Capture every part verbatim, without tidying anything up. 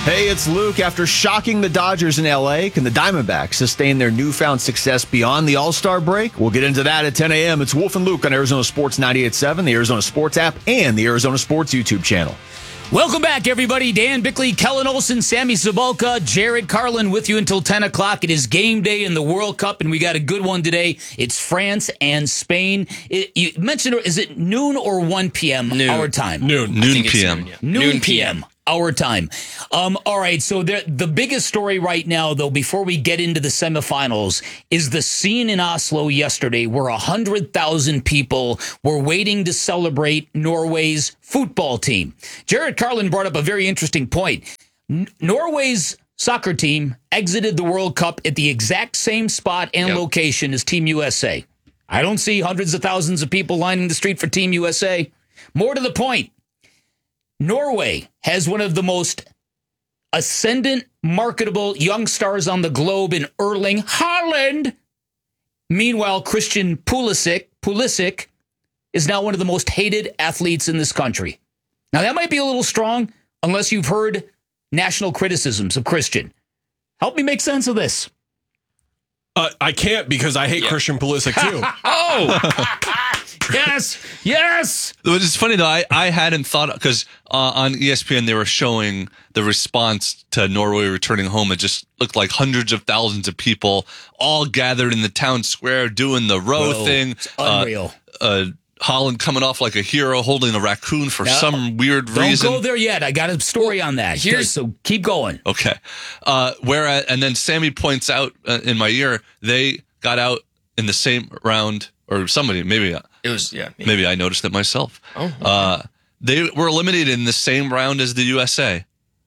Hey, it's Luke. After shocking the Dodgers in L A, can the Diamondbacks sustain their newfound success beyond the All-Star break? We'll get into that at ten a.m. It's Wolf and Luke on Arizona Sports ninety-eight point seven, the Arizona Sports app, and the Arizona Sports YouTube channel. Welcome back, everybody. Dan Bickley, Kellen Olson, Sammy Zabalka, Jared Carlin with you until ten o'clock. It is game day in the World Cup, and we got a good one today. It's France and Spain. It, you mentioned, is it noon or one p.m. Noon. our time? Noon. Noon p m. Noon, yeah. Noon, Noon p m. Our time. Um, all right, so the, the biggest story right now, though, before we get into the semifinals, is the scene in Oslo yesterday where one hundred thousand people were waiting to celebrate Norway's football team. Jared Carlin brought up a very interesting point. N- Norway's soccer team exited the World Cup at the exact same spot and Yep. location as Team U S A. I don't see hundreds of thousands of people lining the street for Team U S A. More to the point, Norway has one of the most ascendant, marketable young stars on the globe in Erling Haaland. Meanwhile, Christian Pulisic, Pulisic is now one of the most hated athletes in this country. Now, that might be a little strong unless you've heard national criticisms of Christian. Help me make sense of this. Uh, I can't because I hate Yeah. Christian Pulisic too. Oh, Yes, yes. Which is funny though. I, I hadn't thought because uh, on E S P N they were showing the response to Norway returning home. It just looked like hundreds of thousands of people all gathered in the town square doing the row Whoa, thing. it's unreal. Uh, uh, Holland coming off like a hero, holding a raccoon for No, some weird Don't reason. go there yet. I got a story on that. here's- so keep going. Okay. Uh, whereas, and then Sammy points out uh, in my ear, they got out in the same round, or somebody, maybe, it was, yeah. me. maybe I noticed it myself. Oh, okay. Uh, they were eliminated in the same round as the U S A.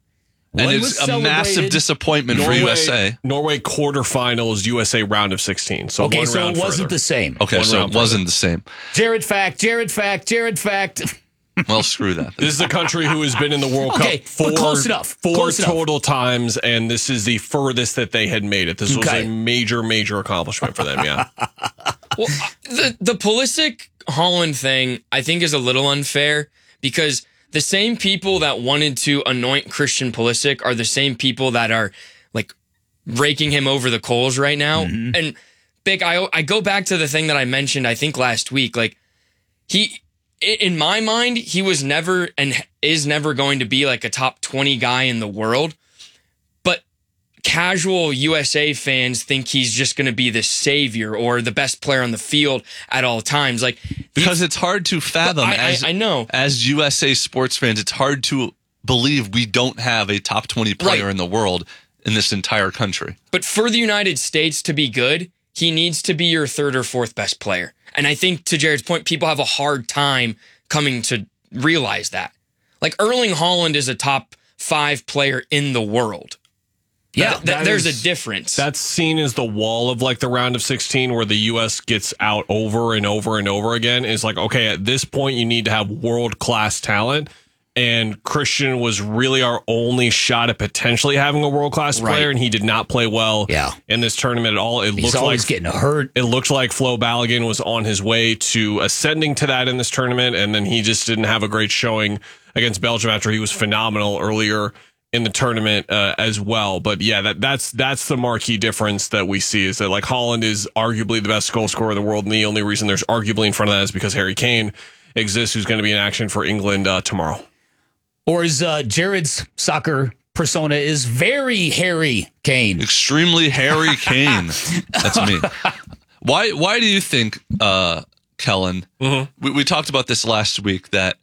And One it's was a massive celebrated- disappointment for U S A. Norway quarterfinals, U S A round of sixteen. So Okay, one so round it wasn't further. the same. Okay, One so round it wasn't the same. Jared fact, Jared fact, Jared fact. Well, screw that. This is a country who has been in the World Okay, Cup but four, close enough. four Close enough. total times, and this is the furthest that they had made it. This was Okay. a major, major accomplishment for them, yeah. Well, uh, the the Pulisic Holland thing, I think, is a little unfair because the same people that wanted to anoint Christian Pulisic are the same people that are like raking him over the coals right now. And Big, I I go back to the thing that I mentioned, I think last week. Like he, i- in my mind, he was never and is never going to be like a top twenty guy in the world. But casual U S A fans think he's just going to be the savior or the best player on the field at all times. Like Because it's hard to fathom I, as I, I know. as U S A sports fans, it's hard to believe we don't have a top twenty player Right. in the world in this entire country. But for the United States to be good, he needs to be your third or fourth best player. And I think to Jared's point, people have a hard time coming to realize that. Like Erling Haaland is a top five player in the world. Yeah, Th- th- that there's is- a difference. That's seen as the wall of like the round of sixteen where the U S gets out over and over and over again. Is like, okay, at this point you need to have world-class talent. And Christian was really our only shot at potentially having a world-class Right. player, and he did not play well Yeah. in this tournament at all. It He's looked always like getting hurt. it looked like Flo Balogun was on his way to ascending to that in this tournament, and then he just didn't have a great showing against Belgium after he was phenomenal earlier in the tournament uh, as well. But yeah, that that's that's the marquee difference that we see is that like Holland is arguably the best goal scorer in the world, and the only reason there's arguably in front of that is because Harry Kane exists, who's going to be in action for England uh, tomorrow. Or as uh, Jared's soccer persona is very Harry Kane. Extremely Harry Kane. That's me. Why why do you think, uh, Kellen, Mhm. we, we talked about this last week, that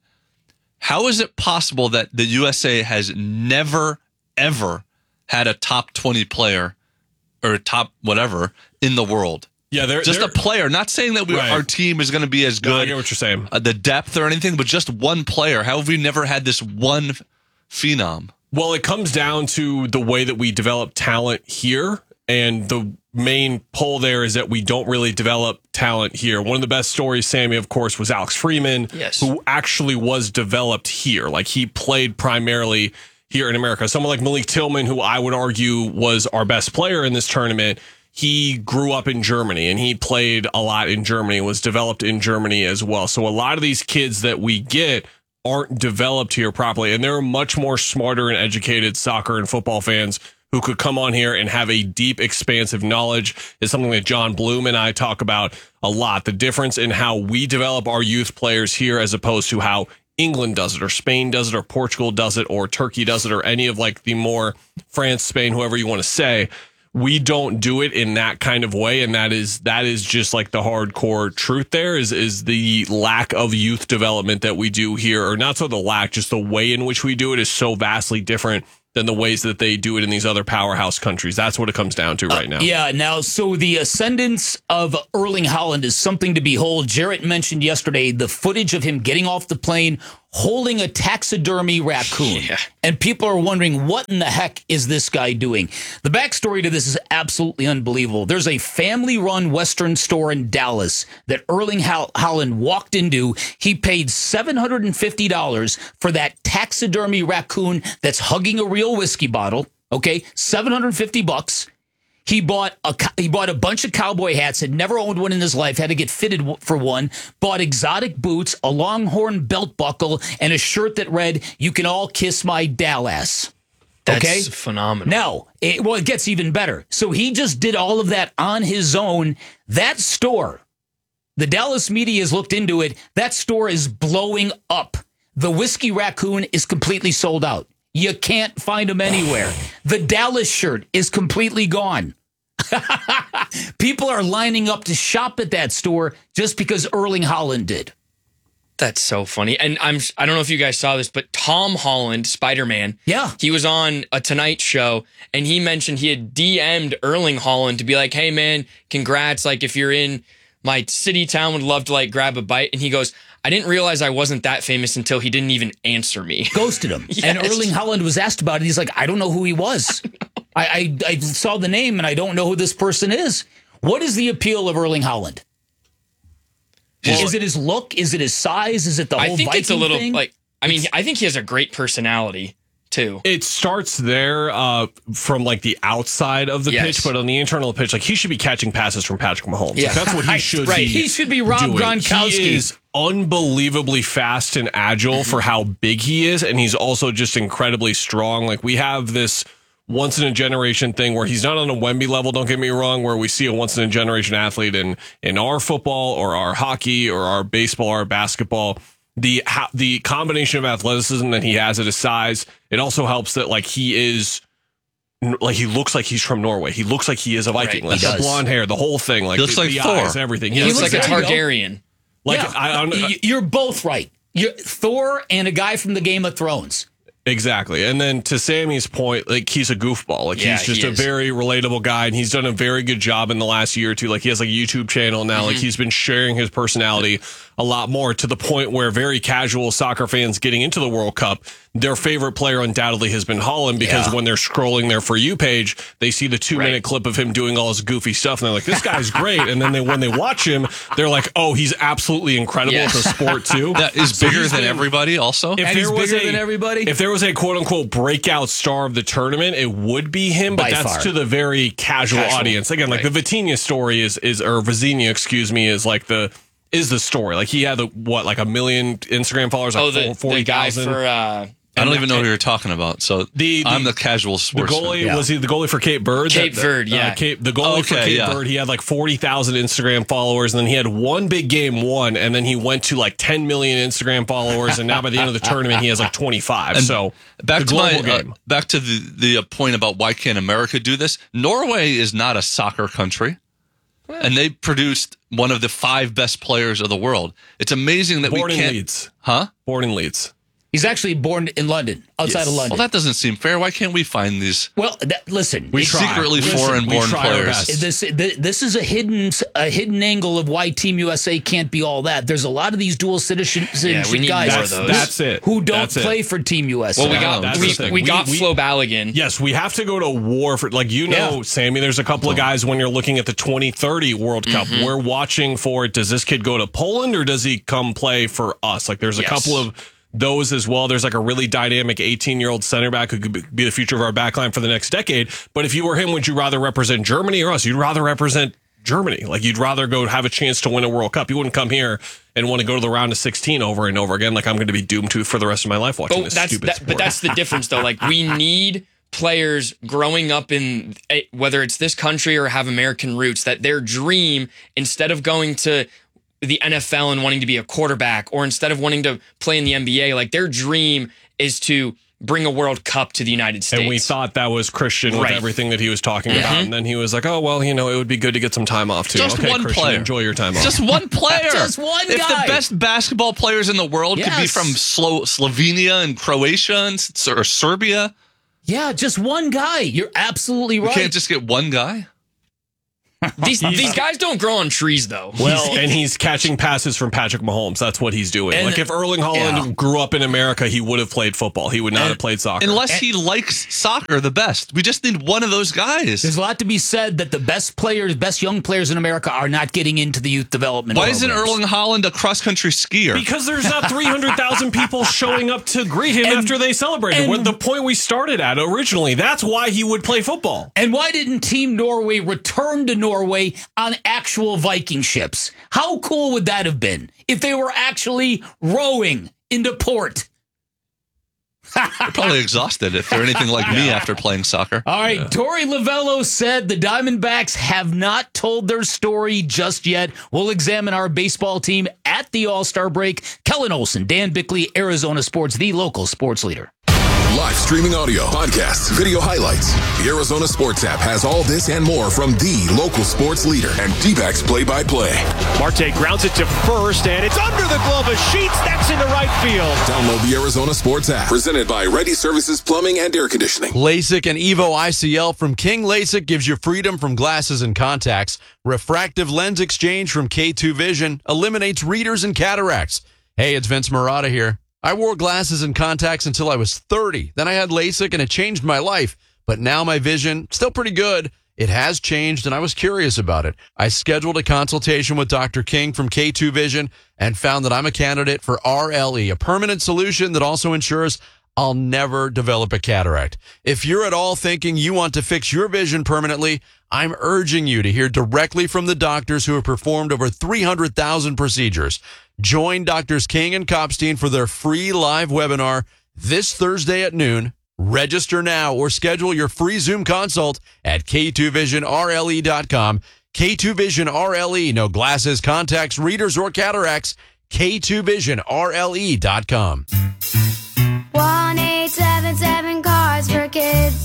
how is it possible that the U S A has never, ever had a top twenty player or a top whatever in the world? Yeah, they're Just they're, a player. Not saying that we, Right. our team is going to be as No, I good, get what you're saying. uh, the depth or anything, but just one player. How have we never had this one phenom? Well, it comes down to the way that we develop talent here. And the main pull there is that we don't really develop talent here. One of the best stories, Sammy, of course, was Alex Freeman, Yes. who actually was developed here. Like he played primarily here in America. Someone like Malik Tillman, who I would argue was our best player in this tournament, he grew up in Germany and he played a lot in Germany, was developed in Germany as well. So a lot of these kids that we get aren't developed here properly. And there are much more smarter and educated soccer and football fans who could come on here and have a deep, expansive knowledge. Is something that John Bloom and I talk about a lot. The difference in how we develop our youth players here as opposed to how England does it, or Spain does it, or Portugal does it, or Turkey does it, or any of like the more France, Spain, whoever you want to say. We don't do it in that kind of way, and that is that is just like the hardcore truth. There is is the lack of youth development that we do here, or not so the lack, just the way in which we do it is so vastly different than the ways that they do it in these other powerhouse countries. That's what it comes down to right now. Uh, yeah, now, so the ascendance of Erling Haaland is something to behold. Jarrett mentioned yesterday the footage of him getting off the plane, holding a taxidermy raccoon. Yeah. And people are wondering, what in the heck is this guy doing? The backstory to this is absolutely unbelievable. There's a family-run Western store in Dallas that Erling Haaland walked into. He paid seven hundred fifty dollars for that taxidermy raccoon that's hugging a real whiskey bottle. Okay, seven hundred fifty bucks. He bought a he bought a bunch of cowboy hats, had never owned one in his life, had to get fitted for one, bought exotic boots, a longhorn belt buckle, and a shirt that read, "You can all kiss my Dallas." That's okay? phenomenal. Now, it, well, it gets even better. So he just did all of that on his own. That store, the Dallas media has looked into it, that store is blowing up. The whiskey raccoon is completely sold out. You can't find them anywhere. The Dallas shirt is completely gone. People are lining up to shop at that store just because Erling Haaland did. That's so funny. And I'm I don't know if you guys saw this, but Tom Holland, Spider-Man, Yeah. he was on a Tonight Show, and he mentioned he had D M'd Erling Haaland to be like, "Hey man, congrats, like if you're in my city town, would love to like grab a bite." And he goes, "I didn't realize I wasn't that famous until he didn't even answer me." Ghosted him. Yes. And Erling Haaland was asked about it. He's like, I don't know who he was. I, I, I saw the name and I don't know who this person is. What is the appeal of Erling Haaland? Well, is it his look? Is it his size? Is it the whole I think Viking it's a little thing? like, I mean, I think he has a great personality too. It starts there uh, from like the outside of the Yes. pitch, but on the internal pitch, like he should be catching passes from Patrick Mahomes. Yeah. Like, that's what he Right, should right. be. He should be Rob doing. Gronkowski. He is unbelievably fast and agile for how big he is, and he's also just incredibly strong. Like we have this once in a generation thing where he's not on a Wemby level, don't get me wrong, where we see a once in a generation athlete in in our football or our hockey or our baseball or our basketball. The how, the combination of athleticism that he has at his size, it also helps that like he is like he looks like he's from Norway. He looks like he is a Viking. Right, like he the does. blonde hair, the whole thing, like He looks the, like the Thor. eyes and everything. He, looks like a looks like- Targaryen. like Yeah. I, I don't Y- You're both right. You're Thor and a guy from the Game of Thrones. Exactly. And then to Sammy's point, like he's a goofball. Like Yeah, he's just he a is. very relatable guy, and he's done a very good job in the last year or two. Like he has like a YouTube channel now. Mm-hmm. Like he's been sharing his personality a lot more to the point where very casual soccer fans getting into the World Cup, their favorite player undoubtedly has been Haaland, because Yeah. when they're scrolling their For You page, they see the two minute Right. clip of him doing all his goofy stuff, and they're like, this guy's great. And then they, when they watch him, they're like, oh, he's absolutely incredible Yeah. at the sport too. That is So bigger he's than been- everybody also. If And there he's was bigger a- than everybody? If there was a quote unquote breakout star of the tournament, it would be him, but By that's far. to the very casual, Casual, audience. Again, like right. the Vitinha story is is or Vizinha, excuse me, is like the is the story. Like he had the what, like a million Instagram followers, like Oh, the, forty the guy thousand. for uh, I don't even know who you're talking about. So The- the- I'm the casual The sports goalie fan. was he the goalie for Cape Verde? Cape That- Verde, uh, yeah. Cape, the goalie for Okay, Cape yeah. Verde, he had like forty thousand Instagram followers, and then he had one big game won, and then he went to like ten million Instagram followers, and now by the end of the tournament, he has like twenty-five. And so back the to my global uh, game. back to the the uh, point about why can't America do this? Norway is not a soccer country, and they produced one of the five best players of the world. It's amazing that Born we in can't. Leeds. Huh? Born in Leeds. He's actually born in London, outside Yes. of Well, London. that doesn't seem fair. Why can't we find these Well, that, listen. We it's- try. secretly Listen, we foreign-born try our players? best. This th- this is a hidden a hidden angle of why Team U S A can't be all that. There's a lot of these dual citizenship Yeah, we need guys more That's, of those. that's it. who don't That's it. play for Team U S A. well, we Yeah, got that's we, the thing. we We- got we- Flo Balogun. Yes, we have to go to war for, like, you know, Yeah. Sammy, there's a couple of guys when you're looking at the twenty thirty World Cup, Mm-hmm. we're watching for, does this kid go to Poland or does he come play for us? Like, there's a Yes. couple of those as well. There's like a really dynamic eighteen-year-old center back who could be the future of our backline for the next decade. But if you were him, would you rather represent Germany or us? You'd rather represent Germany. Like, you'd rather go have a chance to win a World Cup. You wouldn't come here and want to go to the round of sixteen over and over again. Like, I'm going to be doomed to for the rest of my life watching But this that's stupid that, sport. but that's the difference, though. Like, we need players growing up in, whether it's this country or have American roots, that their dream, instead of going to the N F L and wanting to be a quarterback, or instead of wanting to play in the N B A, like, their dream is to bring a World Cup to the United States. And we thought that was Christian with Right. everything that he was talking Mm-hmm. about. And then he was like, oh, well, you know, it would be good to get some time off, too. Just okay, one Christian, player. enjoy your time off. Just one player. Just one If guy. the best basketball players in the world could be Yes. from Slo- Slovenia and Croatia and, S- or Serbia, Yeah, just one guy. You're absolutely we right. can't just get one guy. These these guys don't grow on trees, though. Well, and he's catching passes from Patrick Mahomes. That's what he's doing. And- like, if Erling Haaland yeah. grew up in America, he would have played football. He would not have played soccer. Unless he likes soccer the best. We just need one of those guys. There's a lot to be said that the best players, best young players in America are not getting into the youth development Why isn't programs. Erling Haaland a cross-country skier? Because there's not three hundred thousand people showing up to greet him And- after they celebrated. and- What the point we started at originally. That's why he would play football. And why didn't Team Norway return to Norway on actual Viking ships? How cool would that have been if they were actually rowing into port? They're probably exhausted if they're anything like me after playing soccer. All right, Tori Lavello said the Diamondbacks have not told their story just yet. We'll examine our baseball team at the All-Star break. Kellen Olson, Dan Bickley, Arizona Sports, the local sports leader. Live streaming audio, podcasts, video highlights. The Arizona Sports app has all this and more from the local sports leader and D-backs play-by-play. Marte grounds it to first, and it's under the glove of Sheets. That's into right field. Download the Arizona Sports app. Presented by Ready Services Plumbing and Air Conditioning. LASIK and Evo I C L from King LASIK gives you freedom from glasses and contacts. Refractive lens exchange from K two Vision eliminates readers and cataracts. Hey, it's Vince Murata here. I wore glasses and contacts until I was thirty. Then I had LASIK and it changed my life. But now my vision, still pretty good. It has changed and I was curious about it. I scheduled a consultation with Doctor King from K two Vision and found that I'm a candidate for R L E, a permanent solution that also ensures I'll never develop a cataract. If you're at all thinking you want to fix your vision permanently, I'm urging you to hear directly from the doctors who have performed over three hundred thousand procedures. Join Doctors King and Kopstein for their free live webinar this Thursday at noon. Register now or schedule your free Zoom consult at K two vision R L E dot com. K two Vision R L E, no glasses, contacts, readers, or cataracts. K two Vision R L E dot com. one eight seven seven Cars for Kids.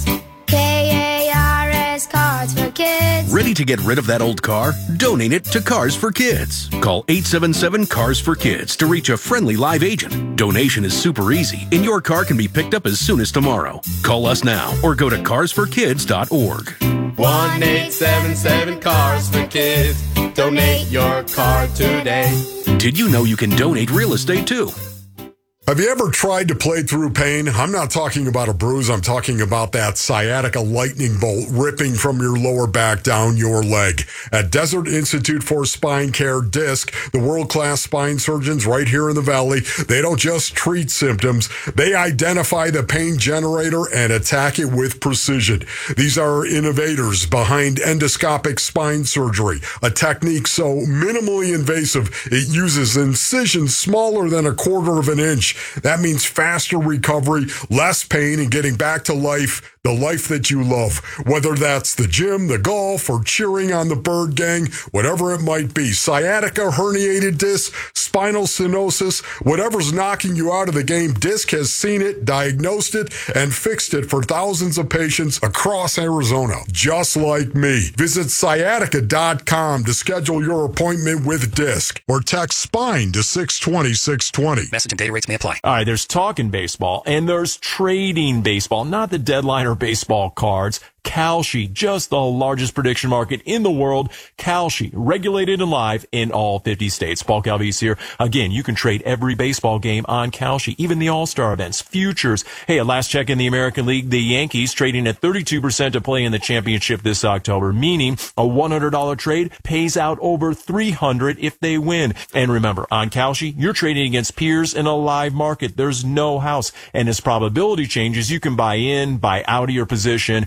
K A R S Cars for Kids. Ready to get rid of that old car? Donate it to Cars for Kids. Call eight seven seven Cars for Kids to reach a friendly live agent. Donation is super easy, and your car can be picked up as soon as tomorrow. Call us now or go to cars for kids dot org. one eight seven seven Cars for Kids. Donate your car today. Did you know you can donate real estate too? Have you ever tried to play through pain? I'm not talking about a bruise. I'm talking about that sciatica lightning bolt ripping from your lower back down your leg. At Desert Institute for Spine Care, DISC, the world-class spine surgeons right here in the Valley, they don't just treat symptoms. They identify the pain generator and attack it with precision. These are innovators behind endoscopic spine surgery, a technique so minimally invasive it uses incisions smaller than a quarter of an inch. That means faster recovery, less pain, and getting back to life, the life that you love. Whether that's the gym, the golf, or cheering on the Bird Gang, whatever it might be. Sciatica, herniated disc, spinal stenosis, whatever's knocking you out of the game, DISC has seen it, diagnosed it, and fixed it for thousands of patients across Arizona, just like me. Visit sciatica dot com to schedule your appointment with DISC, or text SPINE to six twenty, six twenty. Message and data rates may apply. All right, there's talking baseball and there's trading baseball, not the deadline or baseball cards. Kalshi, just the largest prediction market in the world. Kalshi, regulated and live in all fifty states. Paul Calvise here. Again, you can trade every baseball game on Kalshi, even the All-Star events, futures. Hey, at last check in the American League, the Yankees trading at thirty-two percent to play in the championship this October, meaning a one hundred dollars trade pays out over three hundred dollars if they win. And remember, on Kalshi, you're trading against peers in a live market. There's no house. And as probability changes, you can buy in, buy out of your position. And for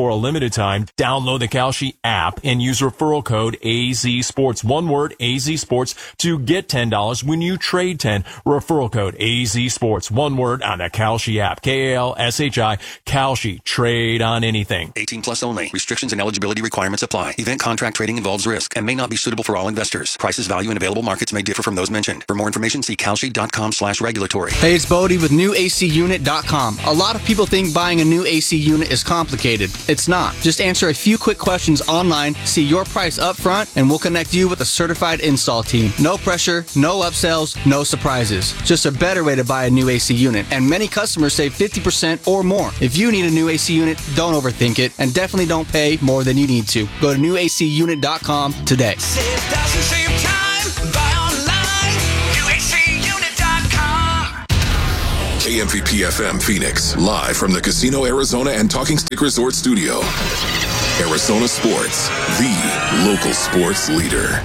for a limited time. Download the Kalshi app and use referral code A Z Sports. One word, A Z Sports, to get ten dollars when you trade ten. Referral code A Z Sports. One word on the Kalshi app. K A L S H I. Kalshi. Trade on anything. eighteen plus only. Restrictions and eligibility requirements apply. Event contract trading involves risk and may not be suitable for all investors. Prices, value, and available markets may differ from those mentioned. For more information, see kalshi.com slash regulatory. Hey, it's Bodie with new A C unit dot com. A lot of people think buying a new A C unit is complicated. It's not. Just answer a few quick questions online, see your price up front, and we'll connect you with a certified install team. No pressure, no upsells, no surprises. Just a better way to buy a new A C unit. And many customers save fifty percent or more. If you need a new A C unit, don't overthink it, and definitely don't pay more than you need to. Go to new A C unit dot com today. Save thousands, save time, buy online, new A C unit dot com. K M V P F M Phoenix, live from the Casino Arizona and Talking Stick Resort Studio. Arizona Sports, the local sports leader.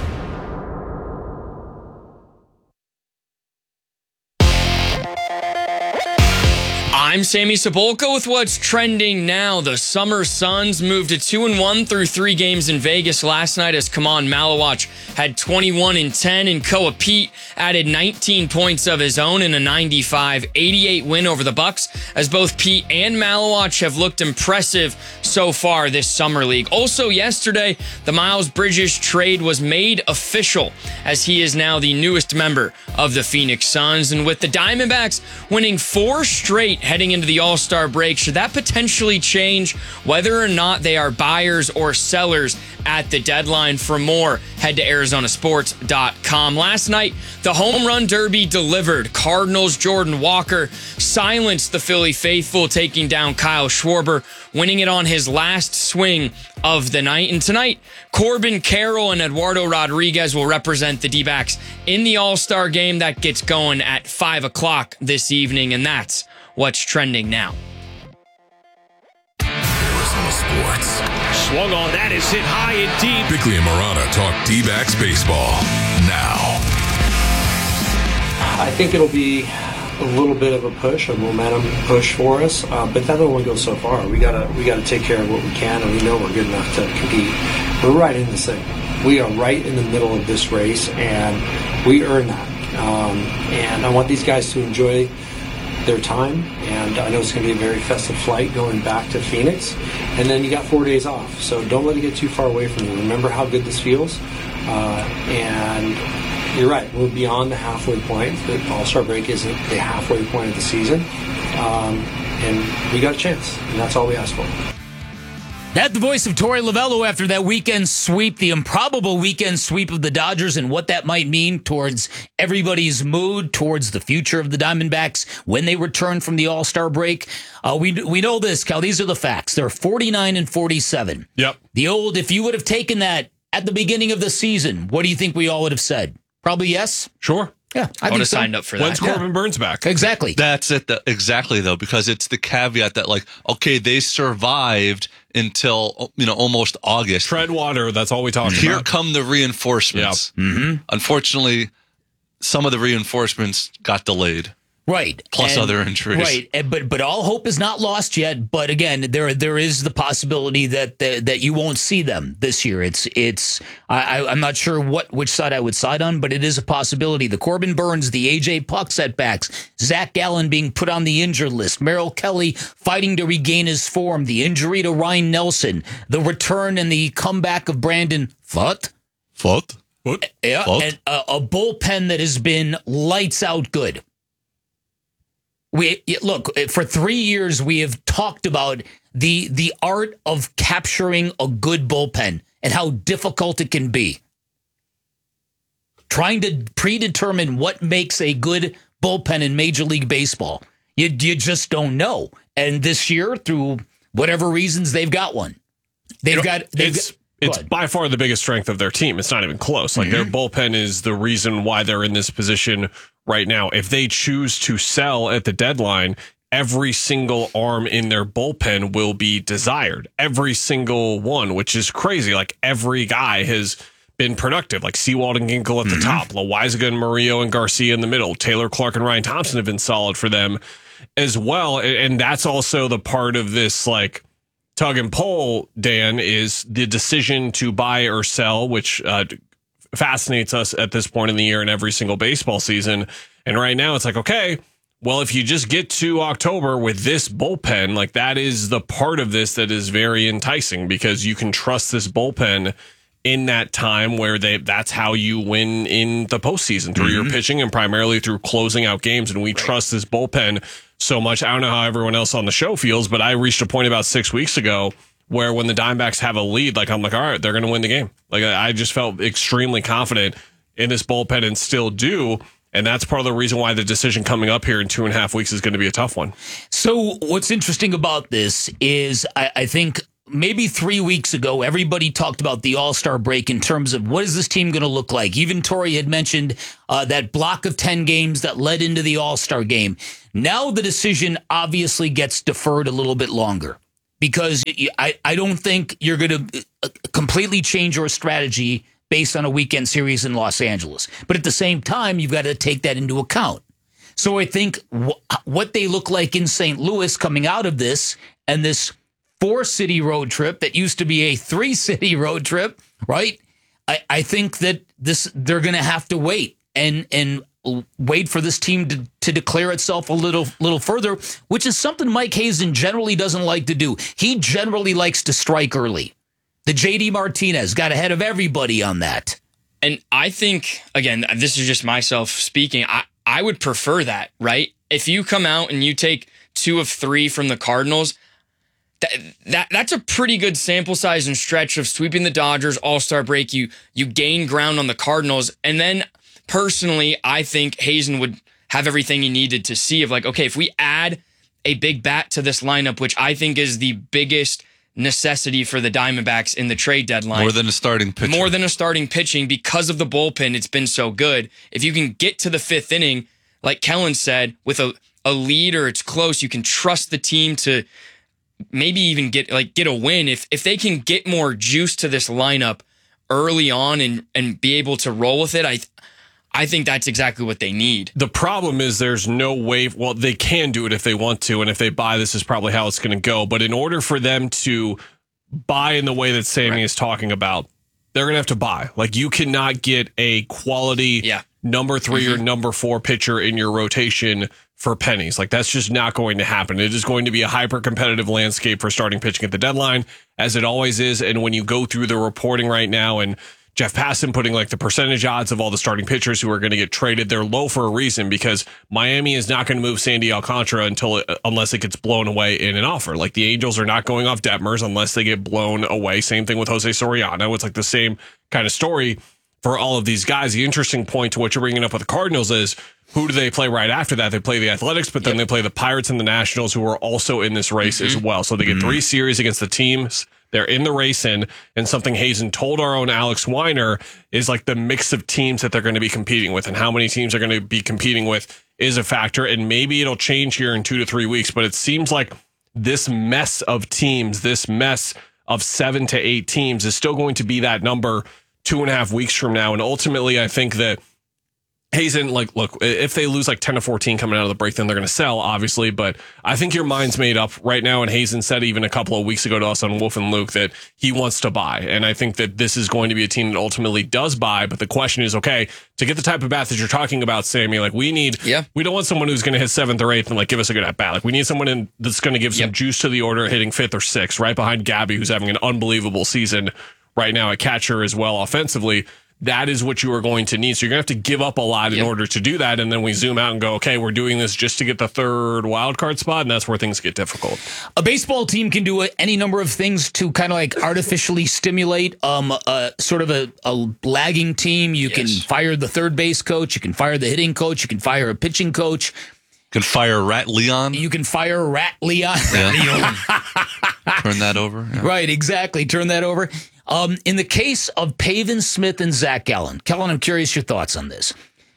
I'm Sammy Sepulka with what's trending now. The Summer Suns moved to two and one through three games in Vegas last night as Kaman Malawach had twenty-one and ten, and Koa Pete added nineteen points of his own in a ninety-five eighty-eight win over the Bucks, as both Pete and Malawach have looked impressive so far this summer league. Also yesterday, the Miles Bridges trade was made official as he is now the newest member of the Phoenix Suns, and with the Diamondbacks winning four straight heading into the All-Star break, should that potentially change whether or not they are buyers or sellers at the deadline? For more, head to arizona sports dot com. Last night, the home run derby delivered. Cardinals' Jordan Walker silenced the Philly faithful, taking down Kyle Schwarber, winning it on his last swing of the night. And tonight, Corbin Carroll and Eduardo Rodriguez will represent the D-backs in the All-Star game that gets going at five o'clock this evening, and that's what's trending now. Arizona Sports. Swung on, that is hit high and deep. Bickley and Murata talk D-backs baseball now. I think it'll be a little bit of a push, a momentum push for us, uh, but that only goes so far. We gotta we gotta take care of what we can, and we know we're good enough to compete. We're right in this thing. We are right in the middle of this race, and we earn that. Um, and I want these guys to enjoy their time, and I know it's going to be a very festive flight going back to Phoenix, and then you got four days off, so don't let it get too far away from you. Remember how good this feels, uh, and you're right, we're beyond the halfway point. The All-Star break isn't the halfway point of the season, um, and we got a chance, and that's all we ask for. That's the voice of Torey Lovello after that weekend sweep, the improbable weekend sweep of the Dodgers, and what that might mean towards everybody's mood, towards the future of the Diamondbacks when they return from the All-Star break. Uh, we we know this, Cal. These are the facts. They're forty-nine and forty-seven. Yep. The old, if you would have taken that at the beginning of the season, what do you think we all would have said? Probably yes? Sure. Yeah, I, I would have so. signed up for that. When's Corbin yeah. Burns back? Exactly. That's it. The, exactly, though, because it's the caveat that, like, okay, they survived until, you know, almost August. Tread water. That's all we talk about. Here come the reinforcements. Yeah. Mm-hmm. Unfortunately, some of the reinforcements got delayed. Right. Plus and, other injuries. Right. And, but but all hope is not lost yet. But again, there there is the possibility that that, that you won't see them this year. It's it's I, I'm not sure what which side I would side on, but it is a possibility. The Corbin Burns, the A J Puck setbacks, Zach Gallen being put on the injured list, Merrill Kelly fighting to regain his form, the injury to Ryan Nelson, the return and the comeback of Brandon Pfaadt. Pfaadt? What? Yeah, Pfaadt? and a, a bullpen that has been lights out good. We look, for three years we have talked about the the art of capturing a good bullpen and how difficult it can be. Trying to predetermine what makes a good bullpen in Major League Baseball. You you just don't know. And this year, through whatever reasons, they've got one. They've you know, got they've it's got, it's by far the biggest strength of their team. It's not even close. Like mm-hmm. their bullpen is the reason why they're in this position right now. If they choose to sell at the deadline, every single arm in their bullpen will be desired. Every single one, which is crazy. Like every guy has been productive, like Sewald and Ginkel at the mm-hmm. top, Loaizaga and Murillo and Garcia in the middle. Taylor Clark and Ryan Thompson have been solid for them as well. And that's also the part of this, like, tug and pull, Dan, is the decision to buy or sell, which uh, fascinates us at this point in the year in every single baseball season. And right now it's like, okay, well, if you just get to October with this bullpen, like that is the part of this that is very enticing because you can trust this bullpen in that time where they that's how you win in the postseason through mm-hmm. your pitching and primarily through closing out games. And we right. trust this bullpen so much. I don't know how everyone else on the show feels, but I reached a point about six weeks ago where when the Diamondbacks have a lead, like I'm like, all right, they're going to win the game. Like I just felt extremely confident in this bullpen and still do. And that's part of the reason why the decision coming up here in two and a half weeks is going to be a tough one. So what's interesting about this is I, I think maybe three weeks ago, everybody talked about the All-Star break in terms of what is this team going to look like? Even Torrey had mentioned uh, that block of ten games that led into the All-Star game. Now the decision obviously gets deferred a little bit longer because I, I don't think you're going to completely change your strategy based on a weekend series in Los Angeles. But at the same time, you've got to take that into account. So I think wh- what they look like in Saint Louis coming out of this and this four-city road trip that used to be a three-city road trip, right? I, I think that this they're going to have to wait and and wait for this team to, to declare itself a little little further, which is something Mike Hazen generally doesn't like to do. He generally likes to strike early. The J D Martinez got ahead of everybody on that. And I think, again, this is just myself speaking, I, I would prefer that, right? If you come out and you take two of three from the Cardinals, that, that that's a pretty good sample size and stretch of sweeping the Dodgers, All-Star break. You, you gain ground on the Cardinals. And then, personally, I think Hazen would have everything he needed to see of like, okay, if we add a big bat to this lineup, which I think is the biggest necessity for the Diamondbacks in the trade deadline. More than a starting pitcher. More than a starting pitching because of the bullpen. It's been so good. If you can get to the fifth inning, like Kellen said, with a, a lead or it's close, you can trust the team to maybe even get like get a win. If if they can get more juice to this lineup early on and, and be able to roll with it, I I think that's exactly what they need. The problem is there's no way, well, they can do it if they want to, and if they buy, this is probably how it's going to go. But in order for them to buy in the way that Sammy right. is talking about, they're going to have to buy. Like, you cannot get a quality yeah. number three mm-hmm. or number four pitcher in your rotation for pennies. Like, that's just not going to happen. It is going to be a hyper-competitive landscape for starting pitching at the deadline, as it always is. And when you go through the reporting right now and Jeff Passan putting like the percentage odds of all the starting pitchers who are going to get traded, they're low for a reason because Miami is not going to move Sandy Alcantara until it, unless it gets blown away in an offer. Like the Angels are not going off Detmers unless they get blown away. Same thing with Jose Soriano. It's like the same kind of story for all of these guys. The interesting point to what you're bringing up with the Cardinals is who do they play right after that? They play the Athletics, but then yep. they play the Pirates and the Nationals, who are also in this race mm-hmm. as well. So they get mm-hmm. three series against the teams they're in the race in, and something Hazen told our own Alex Weiner is like the mix of teams that they're going to be competing with and how many teams they're going to be competing with is a factor. And maybe it'll change here in two to three weeks, but it seems like this mess of teams, this mess of seven to eight teams is still going to be that number two and a half weeks from now. And ultimately, I think that Hazen, like, look, if they lose like ten to fourteen coming out of the break, then they're going to sell, obviously. But I think your mind's made up right now. And Hazen said even a couple of weeks ago to us on Wolf and Luke that he wants to buy. And I think that this is going to be a team that ultimately does buy. But the question is, okay, to get the type of bat that you're talking about, Sammy, like we need, yeah. we don't want someone who's going to hit seventh or eighth and like give us a good at bat. Like we need someone in that's going to give some yep. juice to the order, hitting fifth or sixth, right behind Gabby, who's having an unbelievable season right now at catcher as well offensively. That is what you are going to need. So you're going to have to give up a lot in yep. order to do that. And then we zoom out and go, okay, we're doing this just to get the third wild card spot. And that's where things get difficult. A baseball team can do any number of things to kind of like artificially stimulate um, a, sort of a, a lagging team. You yes. can fire the third base coach. You can fire the hitting coach. You can fire a pitching coach. You can fire Rat Leon. You can fire Rat Leon. Yeah. Turn that over. Yeah. Right, exactly. Turn that over. Um, in the case of Pavin Smith and Zach Gallen, Kellen, I'm curious your thoughts on this.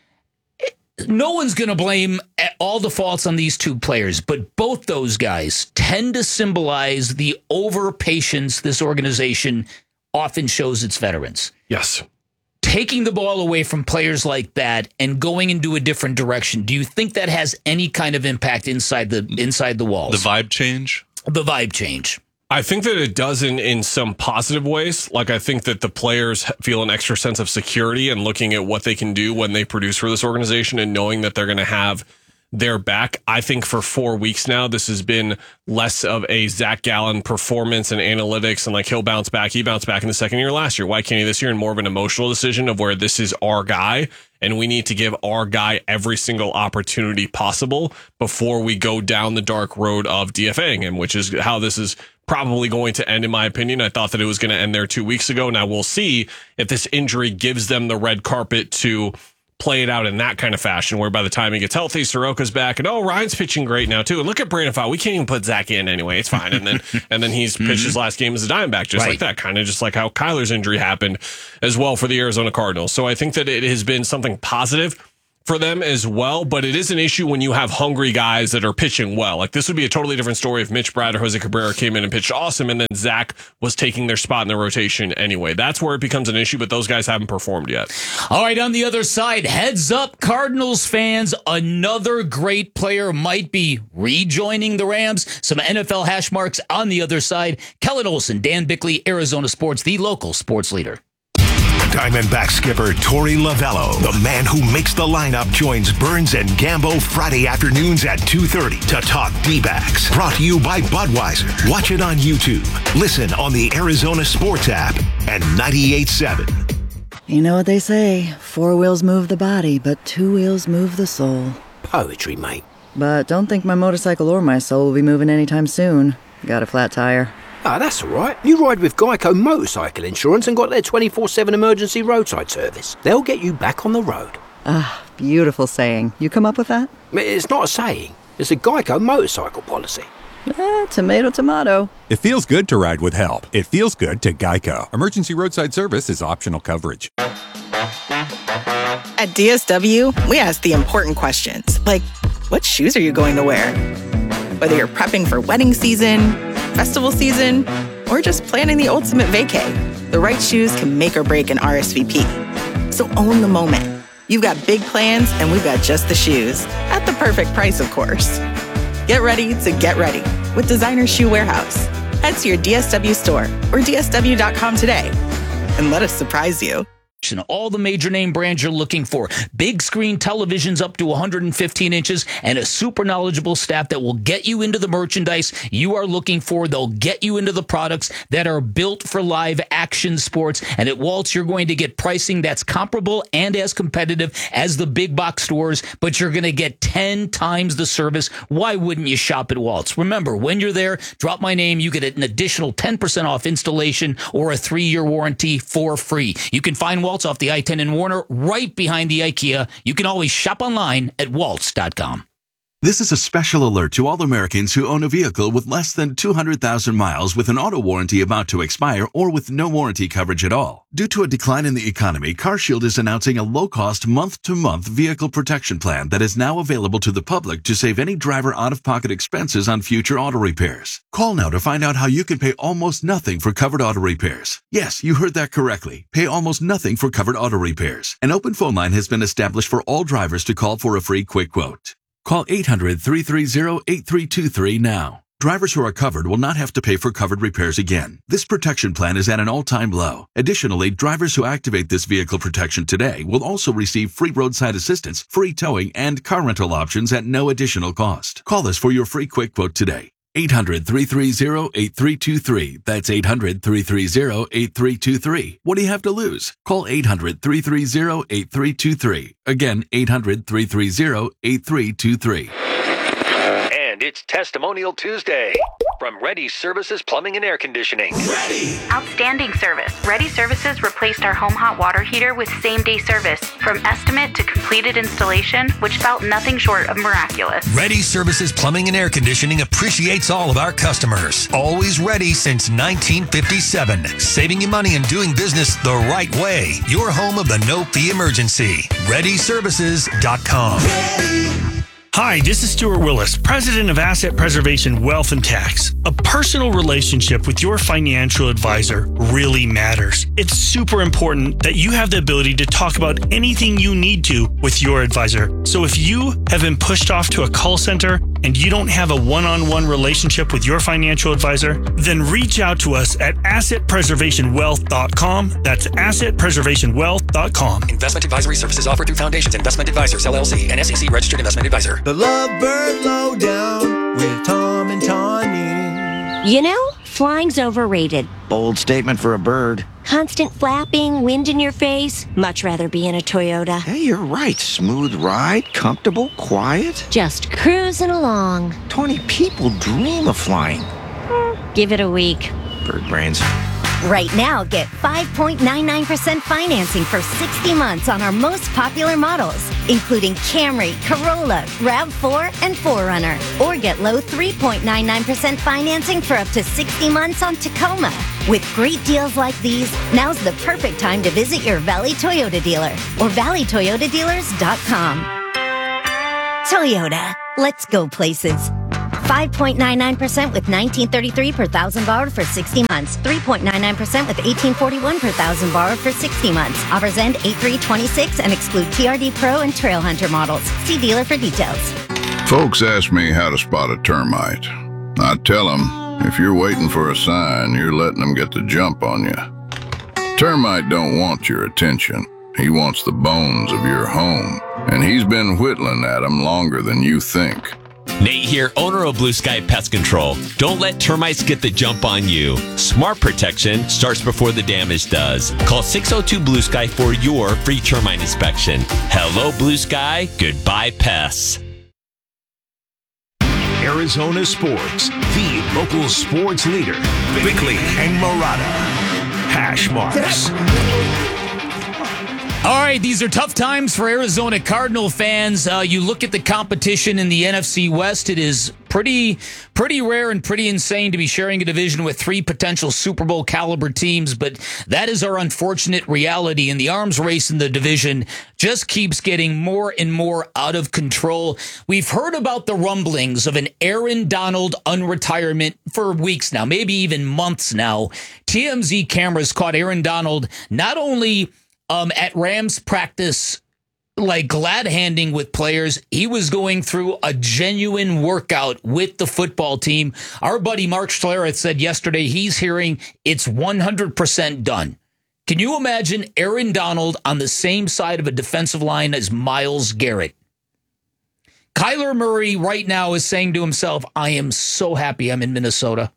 No one's going to blame all the faults on these two players, but both those guys tend to symbolize the over-patience this organization often shows its veterans. Yes. Taking the ball away from players like that and going into a different direction, do you think that has any kind of impact inside the inside the walls? The vibe change? The vibe change. I think that it does in, in some positive ways. Like, I think that the players feel an extra sense of security and looking at what they can do when they produce for this organization and knowing that they're going to have their back. I think for four weeks now, this has been less of a Zach Gallen performance and analytics and like he'll bounce back. He bounced back in the second year last year. Why can't he this year? And more of an emotional decision of where this is our guy. And we need to give our guy every single opportunity possible before we go down the dark road of DFAing him, which is how this is probably going to end, in my opinion. I thought that it was going to end there two weeks ago. Now we'll see if this injury gives them the red carpet to play it out in that kind of fashion, where by the time he gets healthy, Soroka's back, and oh, Ryan's pitching great now too. And look at Brandon Pfaadt. We can't even put Zach in anyway. It's fine. And then and then he's pitched mm-hmm. his last game as a Diamondback, just right. like that, kind of just like how Kyler's injury happened as well for the Arizona Cardinals. So I think that it has been something positive for them as well, but it is an issue when you have hungry guys that are pitching well. Like, this would be a totally different story if Mitch Brad or Jose Cabrera came in and pitched awesome, and then Zach was taking their spot in the rotation anyway. That's where it becomes an issue, but those guys haven't performed yet. All right, on the other side, heads up, Cardinals fans, another great player might be rejoining the Rams. Some N F L hash marks on the other side. Kellen Olson, Dan Bickley, Arizona Sports, the local sports leader. Diamondback skipper Torey Lovello, the man who makes the lineup, joins Burns and Gambo Friday afternoons at two thirty to talk D-backs. Brought to you by Budweiser. Watch it on YouTube. Listen on the Arizona Sports app and ninety-eight point seven. You know what they say, four wheels move the body, but two wheels move the soul. Poetry, mate. But don't think my motorcycle or my soul will be moving anytime soon. Got a flat tire. Ah, that's all right. You ride with Geico Motorcycle Insurance and got their twenty-four seven emergency roadside service. They'll get you back on the road. Ah, beautiful saying. You come up with that? It's not a saying. It's a Geico motorcycle policy. Eh, tomato, tomato. It feels good to ride with help. It feels good to Geico. Emergency roadside service is optional coverage. At D S W, we ask the important questions, like, what shoes are you going to wear? Whether you're prepping for wedding season, festival season, or just planning the ultimate vacay, the right shoes can make or break an R S V P. So own the moment. You've got big plans, and we've got just the shoes. At the perfect price, of course. Get ready to get ready with Designer Shoe Warehouse. Head to your D S W store or D S W dot com today and let us surprise you. All the major name brands you're looking for. Big screen televisions up to one hundred fifteen inches and a super knowledgeable staff that will get you into the merchandise you are looking for. They'll get you into the products that are built for live action sports. And at Waltz, you're going to get pricing that's comparable and as competitive as the big box stores, but you're going to get ten times the service. Why wouldn't you shop at Waltz? Remember, when you're there, drop my name. You get an additional ten percent off installation or a three-year warranty for free. You can find Waltz off the I ten in Warner, right behind the IKEA. You can always shop online at waltz dot com. This is a special alert to all Americans who own a vehicle with less than two hundred thousand miles with an auto warranty about to expire or with no warranty coverage at all. Due to a decline in the economy, CarShield is announcing a low-cost month-to-month vehicle protection plan that is now available to the public to save any driver out-of-pocket expenses on future auto repairs. Call now to find out how you can pay almost nothing for covered auto repairs. Yes, you heard that correctly. Pay almost nothing for covered auto repairs. An open phone line has been established for all drivers to call for a free quick quote. Call eight hundred, three three zero, eight three two three now. Drivers who are covered will not have to pay for covered repairs again. This protection plan is at an all-time low. Additionally, drivers who activate this vehicle protection today will also receive free roadside assistance, free towing, and car rental options at no additional cost. Call us for your free quick quote today. eight hundred, three three zero, eight three two three. That's eight hundred, three three zero, eight three two three. What do you have to lose? Call eight hundred, three three zero, eight three two three. Again, eight hundred, three three zero, eight three two three. And it's Testimonial Tuesday from Ready Services Plumbing and Air Conditioning. Ready. Outstanding service. Ready Services replaced our home hot water heater with same-day service. From estimate to completed installation, which felt nothing short of miraculous. Ready Services Plumbing and Air Conditioning appreciates all of our customers. Always ready since nineteen fifty-seven. Saving you money and doing business the right way. Your home of the no-fee emergency. ready services dot com. Ready. Hi, this is Stuart Willis, president of Asset Preservation Wealth and Tax. A personal relationship with your financial advisor really matters. It's super important that you have the ability to talk about anything you need to with your advisor. So if you have been pushed off to a call center and you don't have a one-on-one relationship with your financial advisor, then reach out to us at asset preservation wealth dot com. That's asset preservation wealth dot com. Investment advisory services offered through Foundations Investment Advisors, L L C, an S E C registered investment advisor. The Lovebird Lowdown with Tom and Tawny. You know, flying's overrated. Bold statement for a bird. Constant flapping, wind in your face. Much rather be in a Toyota. Hey, you're right. Smooth ride, comfortable, quiet. Just cruising along. Tawny, people dream of flying. Give it a week. Bird brains. Right now, get five point nine nine percent financing for sixty months on our most popular models, including Camry, Corolla, RAV four, and four runner. Or get low three point nine nine percent financing for up to sixty months on Tacoma. With great deals like these, now's the perfect time to visit your Valley Toyota dealer or valley toyota dealers dot com. Toyota, let's go places. five point nine nine percent with nineteen thirty-three per thousand borrowed for sixty months. three point nine nine percent with eighteen forty-one per thousand borrowed for sixty months. Offers end eight three twenty-six and exclude T R D Pro and Trail Hunter models. See dealer for details. Folks ask me how to spot a termite. I tell them, if you're waiting for a sign, you're letting them get the jump on you. Termite don't want your attention. He wants the bones of your home, and he's been whittling at them longer than you think. Nate here, owner of Blue Sky Pest Control. Don't let termites get the jump on you. Smart protection starts before the damage does. Call six oh two Blue Sky for your free termite inspection. Hello, Blue Sky. Goodbye, pests. Arizona Sports, the local sports leader. Bickley and Murata. Hash marks. All right, these are tough times for Arizona Cardinal fans. Uh, you look at the competition in the N F C West, it is pretty pretty rare and pretty insane to be sharing a division with three potential Super Bowl caliber teams, but that is our unfortunate reality, and the arms race in the division just keeps getting more and more out of control. We've heard about the rumblings of an Aaron Donald unretirement for weeks now, maybe even months now. T M Z cameras caught Aaron Donald not only Um, at Rams practice, like glad handing with players, he was going through a genuine workout with the football team. Our buddy Mark Schlereth said yesterday he's hearing it's one hundred percent done. Can you imagine Aaron Donald on the same side of a defensive line as Myles Garrett? Kyler Murray right now is saying to himself, I am so happy I'm in Minnesota.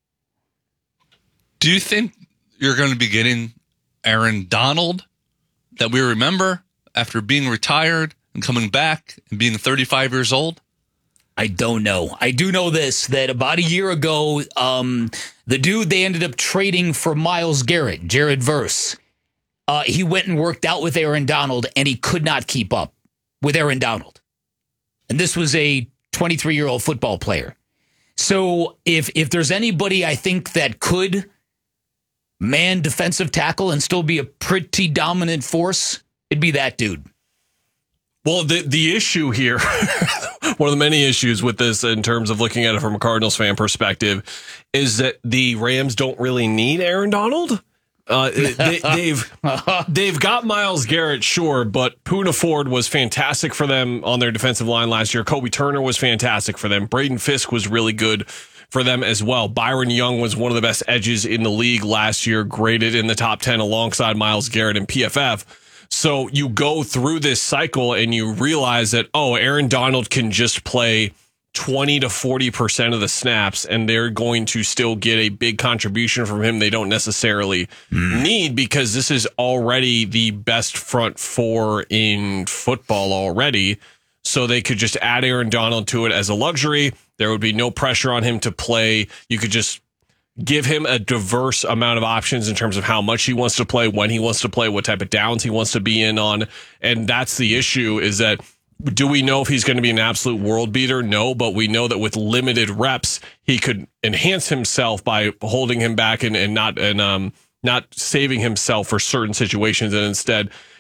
Do you think you're going to be getting Aaron Donald that we remember after being retired and coming back and being thirty-five years old? I don't know. I do know this, that about a year ago, um, the dude they ended up trading for Myles Garrett, Jared Verse, uh, he went and worked out with Aaron Donald, and he could not keep up with Aaron Donald. And this was a twenty-three-year-old football player. So if if there's anybody I think that could man defensive tackle and still be a pretty dominant force, it'd be that dude. Well, the the issue here, one of the many issues with this in terms of looking at it from a Cardinals fan perspective, is that the Rams don't really need Aaron Donald. Uh, they, they've they've got Myles Garrett, sure, but Poona Ford was fantastic for them on their defensive line last year. Kobe Turner was fantastic for them. Braden Fisk was really good for them as well. Byron Young was one of the best edges in the league last year, graded in the top ten alongside Myles Garrett and P F F. So you go through this cycle and you realize that, oh, Aaron Donald can just play twenty to forty percent of the snaps and they're going to still get a big contribution from him they don't necessarily mm. need, because this is already the best front four in football already. So they could just add Aaron Donald to it as a luxury. There would be no pressure on him to play. You could just give him a diverse amount of options in terms of how much he wants to play, when he wants to play, what type of downs he wants to be in on. And that's the issue, is that, do we know if he's going to be an absolute world beater? No, but we know that with limited reps, he could enhance himself by holding him back and, and not and um not saving himself for certain situations, and instead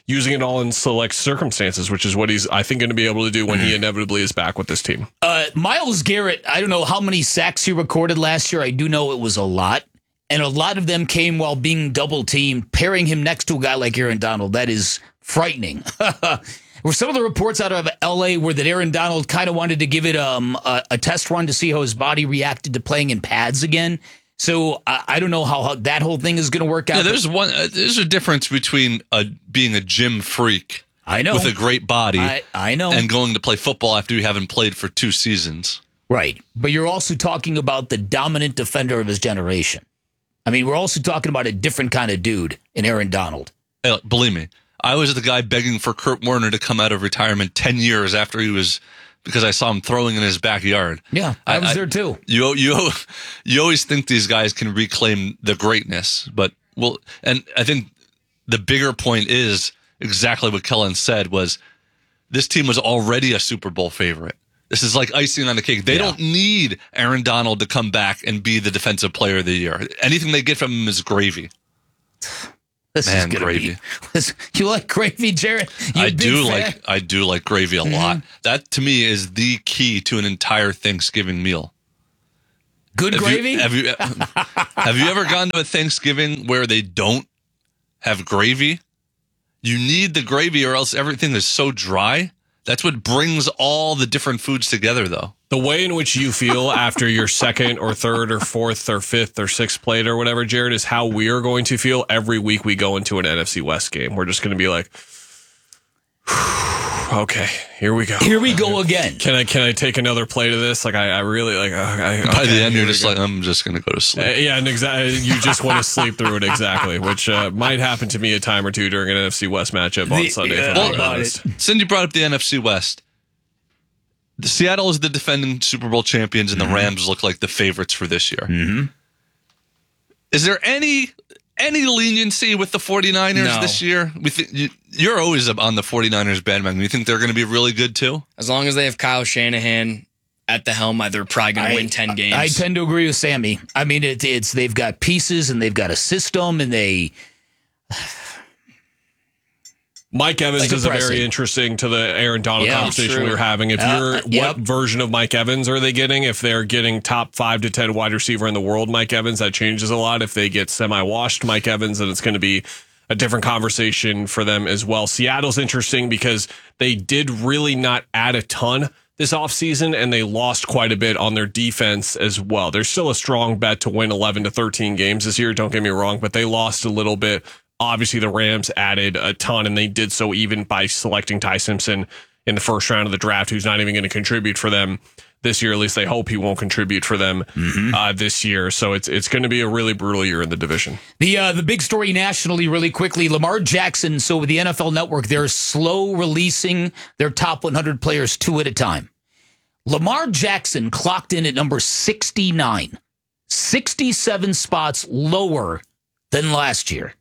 using it all in select circumstances, which is what he's, I think, going to be able to do when he inevitably is back with this team. Uh, Myles Garrett, I don't know how many sacks he recorded last year. I do know it was a lot. And a lot of them came while being double teamed, pairing him next to a guy like Aaron Donald. That is frightening. Were some of the reports out of L A where that Aaron Donald kind of wanted to give it um, a, a test run to see how his body reacted to playing in pads again? So I, I don't know how, how that whole thing is going to work out. Yeah, there's one. Uh, there's a difference between a, being a gym freak, I know, with a great body, I, I know, and going to play football after you haven't played for two seasons. Right, but you're also talking about the dominant defender of his generation. I mean, we're also talking about a different kind of dude in Aaron Donald. Hey, believe me, I was the guy begging for Kurt Warner to come out of retirement ten years after he was, because I saw him throwing in his backyard. Yeah, I, I was I, there too. You you you always think these guys can reclaim the greatness, but well, and I think the bigger point is exactly what Kellen said was this team was already a Super Bowl favorite. This is like icing on the cake. They yeah. don't need Aaron Donald to come back and be the defensive player of the year. Anything they get from him is gravy. This Man, is gonna gravy. Be, you like gravy, Jared? You I a big do fan? like I do like gravy a Mm-hmm. lot. That to me is the key to an entire Thanksgiving meal. Good have gravy? You, have you have you ever gone to a Thanksgiving where they don't have gravy? You need the gravy or else everything is so dry. That's what brings all the different foods together, though. The way in which you feel after your second or third or fourth or fifth or sixth plate or whatever, Jared, is how we are going to feel every week we go into an N F C West game. We're just going to be like, okay, here we go. Here we go again. Can I can I take another plate of this? Like I, I really like. Uh, I, By okay, the end, you're we just go. like, I'm just going to go to sleep. Uh, yeah, and exactly. You just want to sleep through it exactly, which uh, might happen to me a time or two during an N F C West matchup on The- Sunday. yeah, if I'm well, honest. Cindy brought up the N F C West. The Seattle is the defending Super Bowl champions, and the Rams look like the favorites for this year. Mm-hmm. Is there any any leniency with the 49ers No. this year? We th- you, you're always on the 49ers bandwagon. You think they're going to be really good too? As long as they have Kyle Shanahan at the helm, they're probably going to win ten games. I tend to agree with Sammy. I mean, it, it's they've got pieces and they've got a system and they. Mike Evans Like is a depressing. very interesting to the Aaron Donald Yeah, conversation true. we were having. If Uh, you're, yep. what version of Mike Evans are they getting? If they're getting top five to ten wide receiver in the world, Mike Evans, that changes a lot. If they get semi-washed Mike Evans, then it's going to be a different conversation for them as well. Seattle's interesting because they did really not add a ton this offseason, and they lost quite a bit on their defense as well. There's still a strong bet to win eleven to thirteen games this year, don't get me wrong, but they lost a little bit. Obviously, the Rams added a ton, and they did so even by selecting Ty Simpson in the first round of the draft, who's not even going to contribute for them this year. At least they hope he won't contribute for them Mm-hmm. uh, this year. So it's it's going to be a really brutal year in the division. The uh, the big story nationally, really quickly, Lamar Jackson. So with the N F L Network, they're slow releasing their top one hundred players two at a time. Lamar Jackson clocked in at number sixty-nine, sixty-seven spots lower than last year.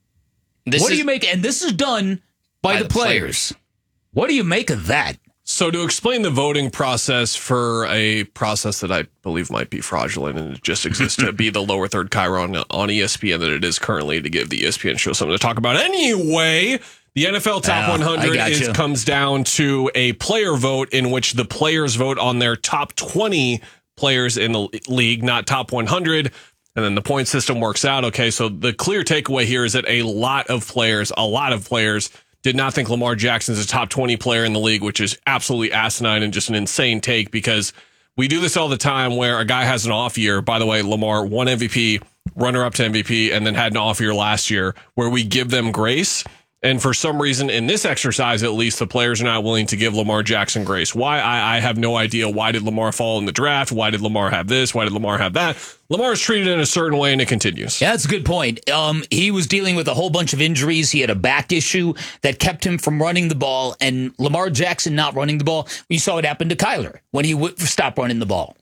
This what do is- you make? And this is done by, By the, the players. players. What do you make of that? So to explain the voting process for a process that I believe might be fraudulent and it just exists to be the lower third Chiron on E S P N than it is currently to give the E S P N show something to talk about. Anyway, the N F L Top Uh, one hundred I is, gotcha. comes down to a player vote in which the players vote on their top twenty players in the league, not top one hundred. And then the point system works out. Okay, so the clear takeaway here is that a lot of players, a lot of players did not think Lamar Jackson's a top twenty player in the league, which is absolutely asinine and just an insane take because we do this all the time where a guy has an off year. By the way, Lamar won M V P, runner up to M V P, and then had an off year last year where we give them grace. And for some reason, in this exercise, at least, the players are not willing to give Lamar Jackson grace. Why? I, I have no idea. Why did Lamar fall in the draft? Why did Lamar have this? Why did Lamar have that? Lamar is treated in a certain way, and it continues. Yeah, that's a good point. Um, he was dealing with a whole bunch of injuries. He had a back issue that kept him from running the ball, and Lamar Jackson not running the ball. We saw it happen to Kyler when he w- stopped running the ball.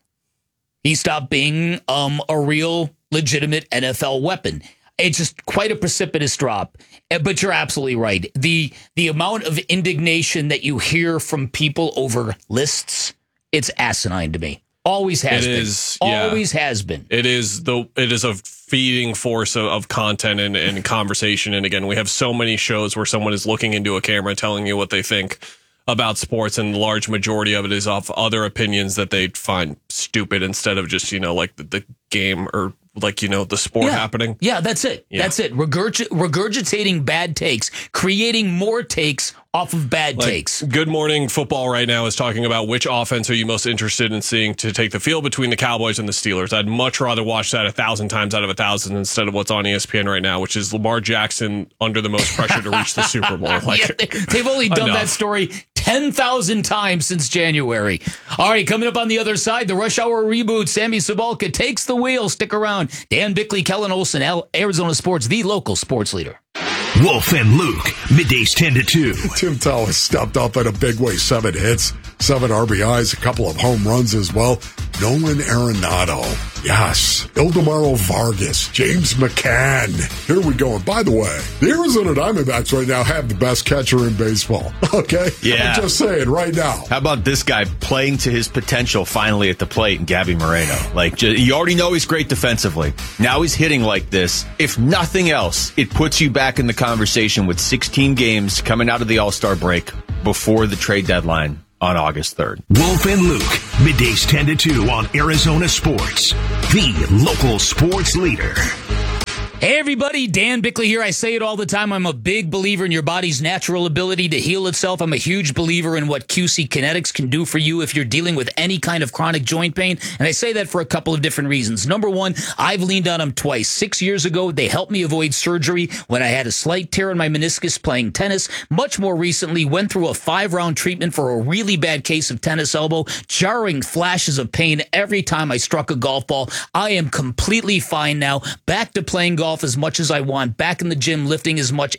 He stopped being um, a real, legitimate N F L weapon. It's just quite a precipitous drop. Uh, But you're absolutely right. The the amount of indignation that you hear from people over lists, it's asinine to me. Always has It been. is, yeah. Always has been. It is the it is a feeding force of, of content and, and conversation. And again, we have so many shows where someone is looking into a camera telling you what they think about sports, and the large majority of it is off other opinions that they find stupid instead of just, you know, like the, the game or like, you know, the sport yeah. happening. Yeah, that's it. Yeah. That's it. Regurg- regurgitating bad takes, creating more takes off of bad Like, takes. Good Morning Football right now is talking about which offense are you most interested in seeing to take the field between the Cowboys and the Steelers. I'd much rather watch that a thousand times out of a thousand instead of what's on E S P N right now, which is Lamar Jackson under the most pressure to reach the Super Bowl. Like, yeah, they, they've only done enough. that story ten thousand times since January. All right, coming up on the other side, the Rush Hour reboot. Sammy Sabalka takes the wheel. Stick around. Dan Bickley, Kellen Olson, Arizona Sports, the local sports leader. Wolf and Luke, middays ten to two. Tim Tallis stepped up in a big way. Seven hits, seven R B Is, a couple of home runs as well. Nolan Arenado. Yes. Ildemaro Vargas. James McCann. Here we go. And by the way, the Arizona Diamondbacks right now have the best catcher in baseball. Okay? Yeah. I'm just saying right now. How about this guy playing to his potential finally at the plate, and Gabby Moreno? Like, just, you already know he's great defensively. Now he's hitting like this. If nothing else, it puts you back in the conversation with sixteen games coming out of the All-Star break before the trade deadline on August third. Wolf and Luke, middays ten to two on Arizona Sports, the local sports leader. Hey everybody, Dan Bickley here. I say it all the time. I'm a big believer in your body's natural ability to heal itself. I'm a huge believer in what Q C Kinetics can do for you if you're dealing with any kind of chronic joint pain. And I say that for a couple of different reasons. Number one, I've leaned on them twice. Six years ago, they helped me avoid surgery when I had a slight tear in my meniscus playing tennis. Much more recently, went through a five-round treatment for a really bad case of tennis elbow, jarring flashes of pain every time I struck a golf ball. I am completely fine now, back to playing golf as much as I want, back in the gym lifting as much